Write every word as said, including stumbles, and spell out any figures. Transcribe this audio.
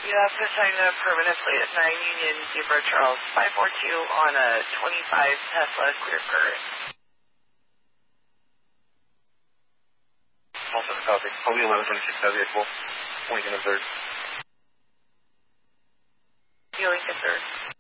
You have to sign a permanent plate at nine Union Zebra Charles five four two on a twenty-five Tesla clear current. Also, copy. I'll be eleven twenty-six, that vehicle. Lincoln and third. You Lincoln third.